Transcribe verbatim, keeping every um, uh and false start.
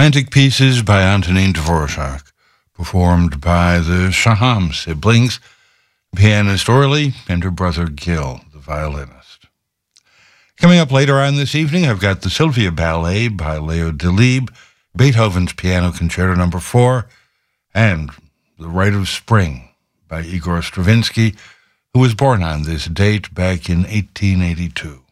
Romantic pieces by Antonin Dvorak, performed by the Shaham siblings, pianist Orly and her brother Gil, the violinist. Coming up later on this evening, I've got the Sylvia Ballet by Leo Delibes, Beethoven's Piano Concerto Number Four, and The Rite of Spring by Igor Stravinsky, who was born on this date back in eighteen eighty-two.